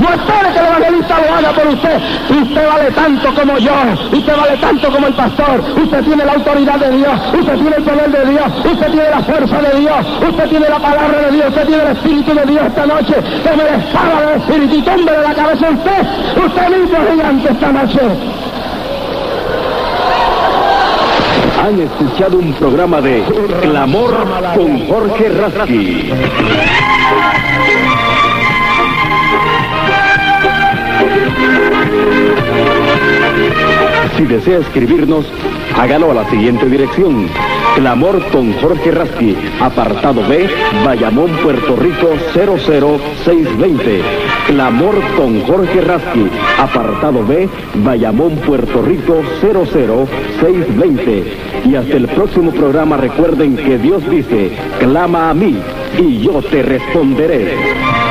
No espere que el evangelista lo haga por usted. Usted vale tanto como yo. Usted vale tanto como el pastor. Usted tiene la autoridad de Dios. Usted tiene el poder de Dios. Usted tiene la fuerza de Dios. Usted tiene la palabra de Dios. Usted tiene el Espíritu de Dios esta noche. Que me deshaga del Espíritu y tumbe la cabeza a usted. Usted mismo es gigante esta noche. Han escuchado un programa de Clamor con Jorge Rasky. Si desea escribirnos, hágalo a la siguiente dirección: Clamor con Jorge Rasky, apartado B, Bayamón, Puerto Rico 00620. Clamor con Jorge Rasky, apartado B, Bayamón, Puerto Rico 00620. Y hasta el próximo programa recuerden que Dios dice: clama a mí y yo te responderé.